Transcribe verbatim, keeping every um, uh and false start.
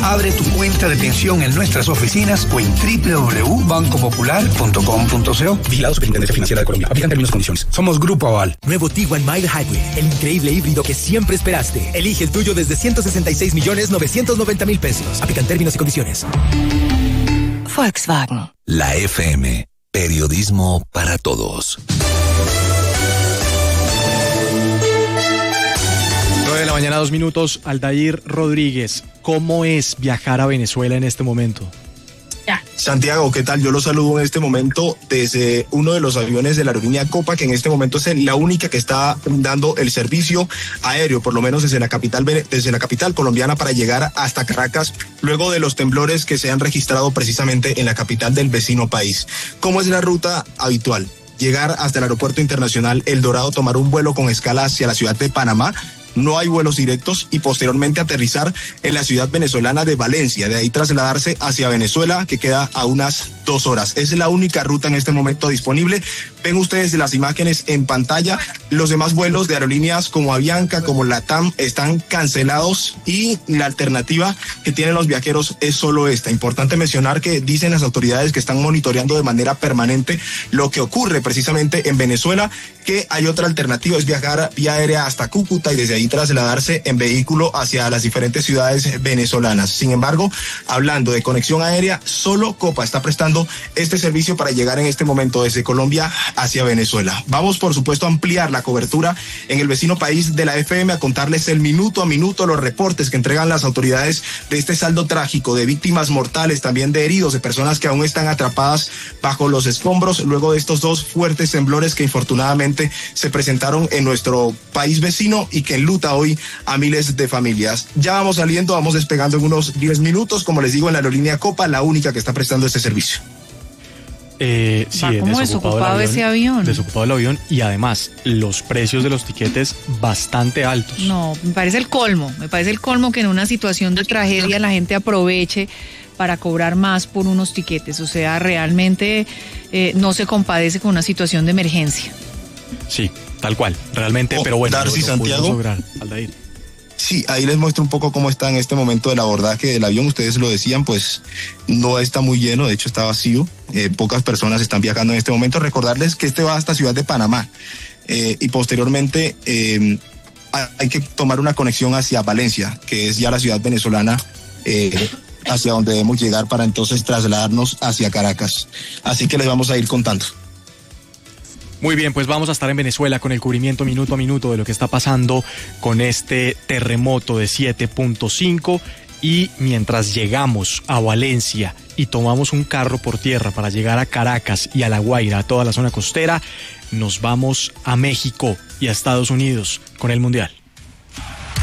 Abre tu cuenta de pensión en nuestras oficinas o en doble u doble u doble u punto banco popular punto com punto co. Vigilado Superintendencia Financiera de Colombia. Aplican términos y condiciones. Somos Grupo Aval. Nuevo Tiguan Mild Hybrid, el increíble híbrido que siempre esperaste. Elige el tuyo desde ciento sesenta y seis millones novecientos noventa mil pesos. Aplican términos y condiciones. Volkswagen. La F M. Periodismo para todos. nueve de la mañana, dos minutos. Aldair Rodríguez, ¿cómo es viajar a Venezuela en este momento? Santiago, ¿qué tal? Yo lo saludo en este momento desde uno de los aviones de la aerolínea Copa, que en este momento es la única que está dando el servicio aéreo, por lo menos desde la capital, desde la capital colombiana, para llegar hasta Caracas, luego de los temblores que se han registrado precisamente en la capital del vecino país. ¿Cómo es la ruta habitual? Llegar hasta el aeropuerto internacional El Dorado, tomar un vuelo con escala hacia la ciudad de Panamá. No hay vuelos directos, y posteriormente aterrizar en la ciudad venezolana de Valencia, de ahí trasladarse hacia Venezuela, que queda a unas dos horas. Es la única ruta en este momento disponible. Ven ustedes las imágenes en pantalla. Los demás vuelos de aerolíneas como Avianca, como LATAM, están cancelados, y la alternativa que tienen los viajeros es solo esta. Importante mencionar que dicen las autoridades que están monitoreando de manera permanente lo que ocurre precisamente en Venezuela, que hay otra alternativa, es viajar vía aérea hasta Cúcuta y desde ahí trasladarse en vehículo hacia las diferentes ciudades venezolanas. Sin embargo, hablando de conexión aérea, solo Copa está prestando este servicio para llegar en este momento desde Colombia hacia Venezuela. Vamos, por supuesto, a ampliar la cobertura en el vecino país de la F M, a contarles el minuto a minuto los reportes que entregan las autoridades de este saldo trágico de víctimas mortales, también de heridos, de personas que aún están atrapadas bajo los escombros luego de estos dos fuertes temblores que infortunadamente se presentaron en nuestro país vecino y que enluta hoy a miles de familias. Ya vamos saliendo, vamos despegando en unos diez minutos, como les digo, en la aerolínea Copa, la única que está prestando este servicio. Eh, sí, Va como desocupado, desocupado ese avión. Desocupado el avión, y además los precios de los tiquetes bastante altos. No, me parece el colmo, me parece el colmo que en una situación de tragedia la gente aproveche para cobrar más por unos tiquetes. O sea, realmente eh, no se compadece con una situación de emergencia. Sí, tal cual, realmente, oh, pero bueno. Darcy, lo, lo Santiago. Lograr, Aldair. Sí, ahí les muestro un poco cómo está en este momento el abordaje del avión. Ustedes lo decían, pues no está muy lleno, de hecho está vacío. Eh, pocas personas están viajando en este momento. Recordarles que este va hasta Ciudad de Panamá eh, y posteriormente eh, hay que tomar una conexión hacia Valencia, que es ya la ciudad venezolana, eh, hacia donde debemos llegar para entonces trasladarnos hacia Caracas. Así que les vamos a ir contando. Muy bien, pues vamos a estar en Venezuela con el cubrimiento minuto a minuto de lo que está pasando con este terremoto de siete punto cinco, y mientras llegamos a Valencia y tomamos un carro por tierra para llegar a Caracas y a La Guaira, a toda la zona costera, nos vamos a México y a Estados Unidos con el Mundial.